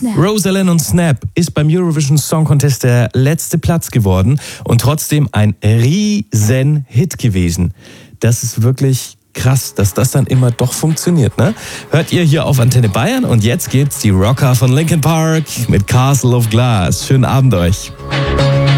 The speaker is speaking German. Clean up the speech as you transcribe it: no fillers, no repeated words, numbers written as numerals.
Rosalind und Snap ist beim Eurovision Song Contest der letzte Platz geworden und trotzdem ein riesen Hit gewesen. Das ist wirklich krass, dass das dann immer doch funktioniert, ne? Hört ihr hier auf Antenne Bayern und jetzt gibt's die Rocker von Linkin Park mit Castle of Glass. Schönen Abend euch.